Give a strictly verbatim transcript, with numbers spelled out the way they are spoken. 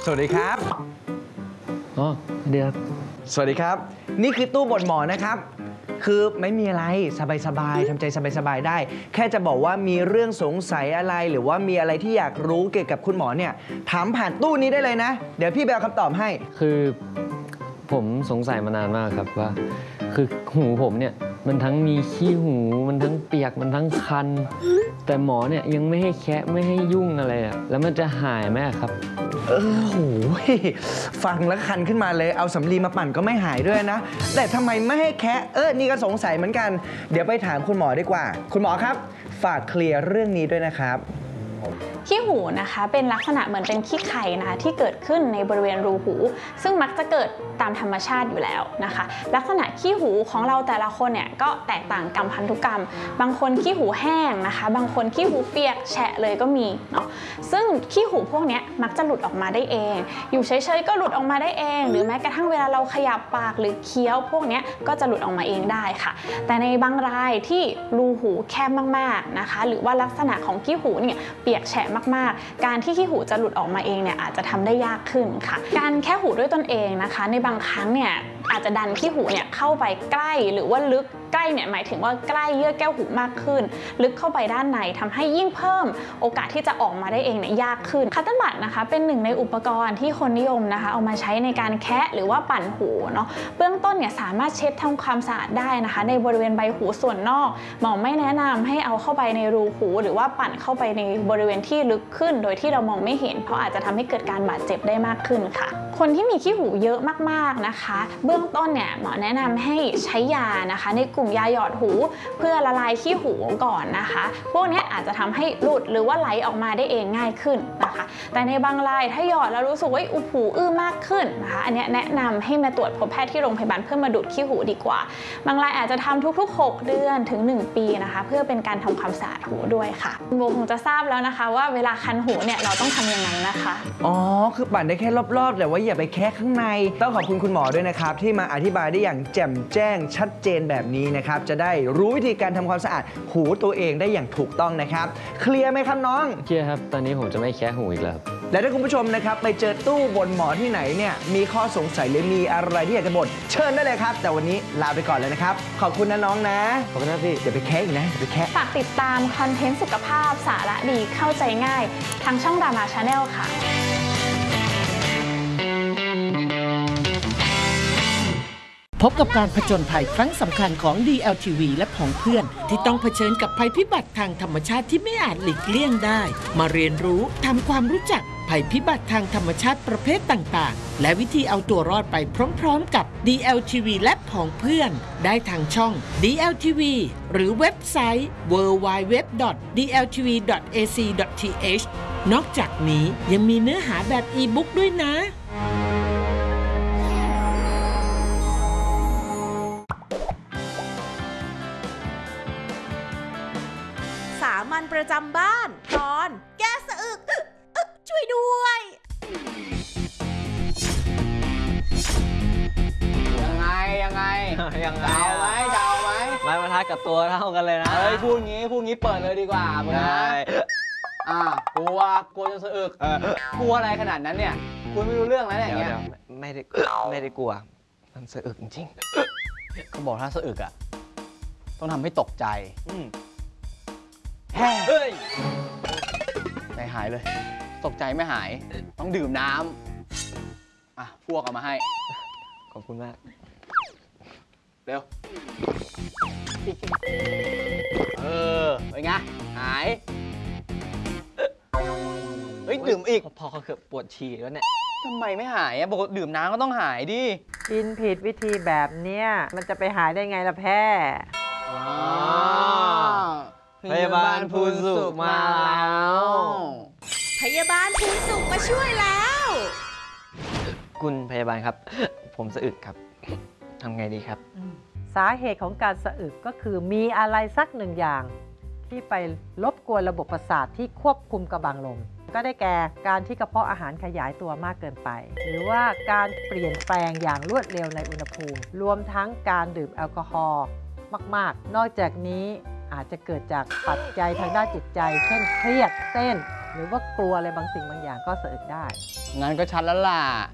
วัสดีครับอ๋อเดี๋ยวสวัสดีครับนี่คือตู้บ่นหมอนะครับคือไม่มีอะไรสบายๆทำใจสบายๆได้แค่จะบอกว่ามีเรื่องสงสัยอะไรหรือว่ามีอะไรที่อยากรู้เกี่ยวกับคุณหมอเนี่ยถามผ่านตู้นี้ได้เลยนะเดี๋ยวพี่ไปเอาคำตอบให้คือผมสงสัยมานานมากครับว่าคือหูผมเนี่ยมันทั้งมีขี้หูมันทั้งเปียกมันทั้งคันแต่หมอเนี่ยยังไม่ให้แคะไม่ให้ยุ่งอะไรอ่ะแล้วมันจะหายไหมครับเออโหฟังแล้วคันขึ้นมาเลยเอาสำลีมาปั่นก็ไม่หายด้วยนะแต่ทำไมไม่ให้แคะเออนี่ก็สงสัยเหมือนกันเดี๋ยวไปถามคุณหมอดีกว่าคุณหมอครับฝากเคลียร์เรื่องนี้ด้วยนะครับขี้หูนะคะเป็นลักษณะเหมือนเป็นขี้ไข่นะคะที่เกิดขึ้นในบริเวณรูหูซึ่งมักจะเกิดตามธรรมชาติอยู่แล้วนะคะลักษณะขี้หูของเราแต่ละคนเนี่ยก็แตกต่างกรรมพันธุกรรมบางคนขี้หูแห้งนะคะบางคนขี้หูเปียกแฉะเลยก็มีเนาะซึ่งขี้หูพวกนี้มักจะหลุดออกมาได้เองอยู่เฉยๆก็หลุดออกมาได้เองหรือแม้กระทั่งเวลาเราขยับปากหรือเคี้ยวพวกนี้ก็จะหลุดออกมาเองได้ค่ะแต่ในบางรายที่รูหูแคบมากๆนะคะหรือว่าลักษณะของขี้หูเนี่ยเปียกแฉะมากๆการที่ขี้หูจะหลุดออกมาเองเนี่ยอาจจะทำได้ยากขึ้นค่ะการแค่หูด้วยตนเองนะคะในบางครั้งเนี่ยอาจจะดันขี้หูเนี่ยเข้าไปใกล้หรือว่าลึกใกล้เนี่ยหมายถึงว่าใกล้เยื่อแก้วหูมากขึ้นลึกเข้าไปด้านในทำให้ยิ่งเพิ่มโอกาสที่จะออกมาได้เองเนี่ยยากขึ้นคัตเติ้ลบัดนะคะเป็นหนึ่งในอุปกรณ์ที่คนนิยมนะคะเอามาใช้ในการแคะหรือว่าปั่นหูเนาะเบื้องต้นเนี่ยสามารถเช็ดทำความสะอาดได้นะคะในบริเวณใบหูส่วนนอกหมอไม่แนะนำให้เอาเข้าไปในรูหูหรือว่าปั่นเข้าไปในบริเวณที่ลึกขึ้นโดยที่เรามองไม่เห็นเพราะอาจจะทำให้เกิดการบาดเจ็บได้มากขึ้นค่ะคนที่มีขี้หูเยอะมากๆนะคะเบื้องต้นเนี่ยหมอแนะนำให้ใช้ยานะคะในกลุ่มยาหยอดหูเพื่อละลายขี้หูก่อนนะคะพวกนี้อาจจะทำให้หลุดหรือว่าไหลออกมาได้เองง่ายขึ้นนะคะแต่ในบางรายถ้าหยอดแล้วรู้สึกว่าอุหูอื้อมากขึ้นนะคะอันนี้แนะนำให้มาตรวจพบแพทย์ที่โรงพยาบาลเพื่อมาดูดขี้หูดีกว่าบางรายอาจจะทำทุกๆหกเดือนถึงหนึ่งปีนะคะเพื่อเป็นการทำความสะอาดหูด้วยค่ะคุณโบคงจะทราบแล้วนะคะว่าเวลาคันหูเนี่ยเราต้องทำยังไงนะคะอ๋อคือปั่นได้แค่รอบๆแต่ว่าอย่าไปแคะข้างในต้องขอบคุณคุณหมอด้วยนะครับที่มาอธิบายได้อย่างแจ่มแจ้งชัดเจนแบบนี้นะครับจะได้รู้วิธีการทำความสะอาดหูตัวเองได้อย่างถูกต้องนะครับเคลียร์ไหมครับน้องเคลียร์ครับตอนนี้ผมจะไม่แคะหูอีกแล้วครับและถ้าคุณผู้ชมนะครับไปเจอตู้บ่นหมอที่ไหนเนี่ยมีข้อสงสัยหรือมีอะไรที่อยากจะบ่นเชิญได้เลยครับแต่วันนี้ลาไปก่อนเลยนะครับขอบคุณนะน้องนะขอบคุณนะพี่เดี๋ยวไปแคะอีกนะเดี๋ยวไปแคะฝากติดตามคอนเทนต์สุขภาพสาระดีเข้าใจง่ายทางช่องรามาชาแนลค่ะพบกับการผจญภัยครั้งสำคัญของ ดี แอล ที วี และของเพื่อนที่ต้องเผชิญกับภัยพิบัติทางธรรมชาติที่ไม่อาจหลีกเลี่ยงได้มาเรียนรู้ทำความรู้จักภัยพิบัติทางธรรมชาติประเภทต่างๆและวิธีเอาตัวรอดไปพร้อมๆกับ ดี แอล ที วี และของเพื่อนได้ทางช่อง ดี แอล ที วี หรือเว็บไซต์ ดับเบิลยู ดับเบิลยู ดับเบิลยู ดอท ดี แอล ที วี ดอท เอ ซี ดอท ที เอช นอกจากนี้ยังมีเนื้อหาแบบอีบุ๊กด้วยนะสามัญประจำบ้านตอนแก้สะอึกช่วยด้วยยังไงยังไงยังไงเอาไหมจะเอาไหมไม้บรรทัดกับตัวเท่ากันเลยนะเฮ้ยพูดงี้พูดงี้เปิดเลยดีกว่ามึงนะอ่ากลัวกลัวจะสะอึกกลัวอะไรขนาดนั้นเนี่ยคุณไม่รู้เรื่องแล้วเนี่ยอย่างเงี้ยไม่ได้ไม่ได้กลัวมันสะอึกจริงเขาบอกถ้าสะอึกอ่ะต้องทำให้ตกใจเฮ้ยใจหายเลยตกใจไม่หายต้องดื่มน้ำอ่ะพวกเอามาให้ขอบคุณมากเร็วเออไปไงหายเฮ้ยดื่มอีกพอเขาเกือบปวดฉี่แล้วเนี่ยทำไมไม่หายอ่ะบอกดื่มน้ำก็ต้องหายดิกินผิดวิธีแบบเนี้ยมันจะไปหายได้ไงล่ะแพ้พยาบาลภูนสุขมาแล้วพยาบาลภูนสุขมาช่วยแล้วคุณพยาบาลครับผมสะอึกครับทำไงดีครับสาเหตุของการสะอึกก็คือมีอะไรสักหนึ่งอย่างที่ไปรบกวนระบบประสาทที่ควบคุมกระบังลมก็ได้แก่การที่กระเพาะอาหารขยายตัวมากเกินไปหรือว่าการเปลี่ยนแปลงอย่างรวดเร็วในอุณหภูมิรวมทั้งการดื่มแอลกอฮอล์มากๆนอกจากนี้อาจจะเกิดจากปัจจัยทางด้านจิตใจเช่นเครียดเต้นหรือว่ากลัวอะไรบางสิ่งบางอย่างก็สะอึกได้งั้นก็ชัดแล้วล่ะ